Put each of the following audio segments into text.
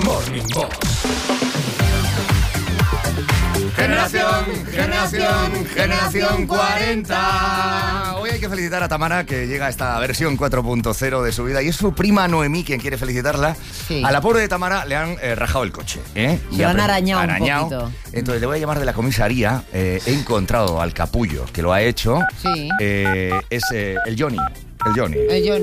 Morning Box. Generación 40. Hoy hay que felicitar a Tamara, que llega a esta versión 4.0 de su vida, y es su prima Noemí quien quiere felicitarla. Sí. A la pobre de Tamara le han rajado el coche. Se lo han arañado un poquito. Entonces le voy a llamar de la comisaría. He encontrado al capullo que lo ha hecho. Sí. Es el Johnny. El Johnny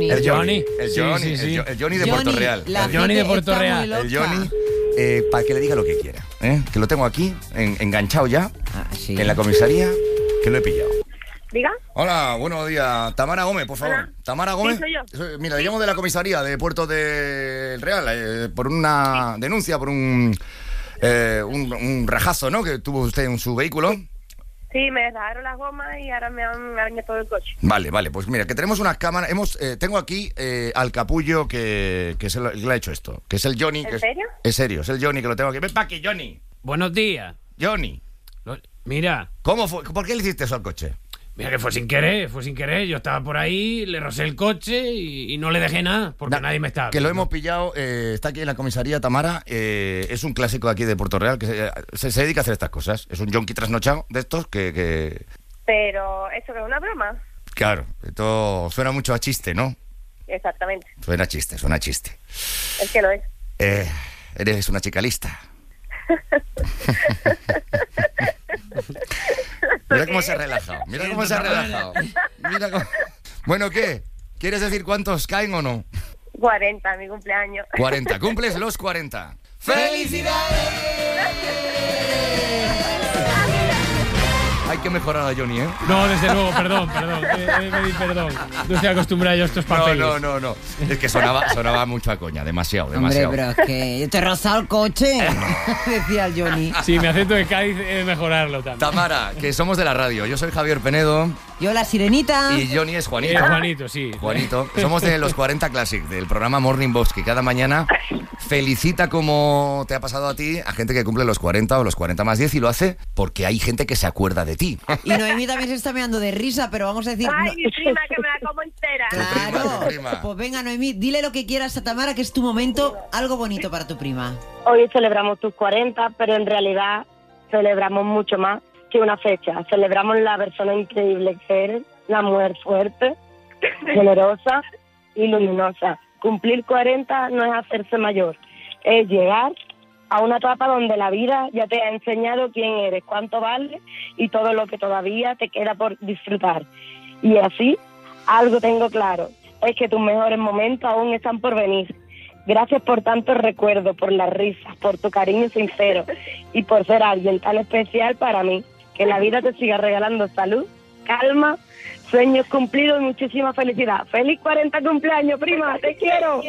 de Puerto Real. El Johnny de Puerto Real. El Johnny, para que le diga lo que quiera. Que lo tengo aquí, enganchado ya, sí. en la comisaría, que lo he pillado. ¿Diga? Hola, buenos días. Tamara Gómez, por favor. Hola. Tamara Gómez. Sí, soy yo. Mira, le llamo de la comisaría de Puerto del Real, por una denuncia, por un rajazo, ¿no?, que tuvo usted en su vehículo. Sí, me dejaron las gomas y ahora me han arañado todo el coche. Vale, pues mira, que tenemos unas cámaras. Tengo aquí al capullo que le ha hecho esto, que es el Johnny. ¿En serio? Es serio, es el Johnny que lo tengo aquí. Ven pa' aquí, Johnny. Buenos días. Johnny. Mira, ¿Cómo fue? ¿Por qué le hiciste eso al coche? mira que fue sin querer. Yo estaba por ahí, le rosé el coche y no le dejé nada, porque nadie me estaba Que lo viendo. hemos pillado, está aquí en la comisaría, Tamara. Es un clásico aquí de Puerto Real que se dedica a hacer estas cosas. Es un yonki trasnochado de estos que... Pero, ¿eso que es una broma? Claro, esto suena mucho a chiste, ¿no? Exactamente. Suena a chiste. Es que lo es. Eres una chica lista. Mira cómo se ha relajado. Mira cómo... Bueno, ¿qué? ¿Quieres decir cuántos caen o no? 40, mi cumpleaños. 40. Cumples los 40. ¡Felicidades! Hay que mejorar a Johnny, ¿eh? No, desde luego, perdón. Pedir perdón. No estoy acostumbrado yo a estos papeles. No. Es que sonaba mucho a coña, demasiado. Hombre, pero es que yo te he rozado el coche, decía el Johnny. Sí, mi acento de Cádiz es mejorarlo también. Tamara, que somos de la radio. Yo soy Javier Penedo. Yo la sirenita. Y Johnny es Juanito. Juanito, sí. Juanito. Somos de los 40 Classic, del programa Morning Box, que cada mañana felicita, como te ha pasado a ti, a gente que cumple los 40 o los 40 más 10, y lo hace porque hay gente que se acuerda de ti. Y Noemí también se está meando de risa, pero vamos a decir... Ay, mi prima, que me la como entera. Claro. Tu prima. Pues venga, Noemí, dile lo que quieras a Tamara, que es tu momento, algo bonito para tu prima. Hoy celebramos tus 40, pero en realidad celebramos mucho más que una fecha. Celebramos la persona increíble que eres, la mujer fuerte, generosa y luminosa. Cumplir 40 no es hacerse mayor, es llegar a una etapa donde la vida ya te ha enseñado quién eres, cuánto vales y todo lo que todavía te queda por disfrutar. Y así, algo tengo claro, es que tus mejores momentos aún están por venir. Gracias por tantos recuerdos, por las risas, por tu cariño sincero y por ser alguien tan especial para mí. Que la vida te siga regalando salud, calma, sueños cumplidos y muchísima felicidad. ¡Feliz 40 cumpleaños, prima! ¡Te quiero!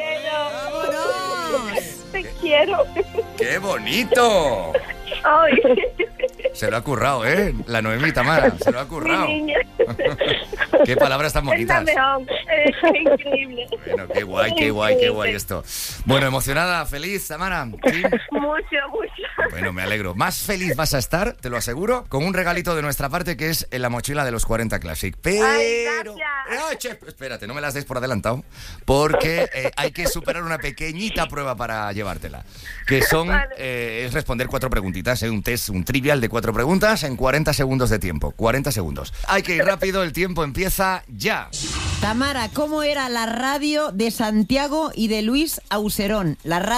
¡Vámonos! ¡Te quiero! ¡Qué bonito! ¡Ay! Se lo ha currado, ¿eh? La Noemí, Tamara, se lo ha currado. Mi niña. Qué palabras tan Es la bonitas. mejor. Es increíble. Bueno, qué guay esto. Bueno, emocionada, feliz, Tamara. ¿Sí? Mucho. Bueno, me alegro. Más feliz vas a estar, te lo aseguro, con un regalito de nuestra parte, que es la mochila de los 40 Classic. Pero... Ay, gracias. Ay, che, espérate, no me las des por adelantado, porque hay que superar una pequeñita prueba para llevártela, que son es responder 4 preguntitas, un test, un trivial de 4 preguntas en 40 segundos de tiempo. 40 segundos. Hay que ir rápido, el tiempo empieza ya. Tamara, ¿cómo era la radio de Santiago y de Luis Auserón? La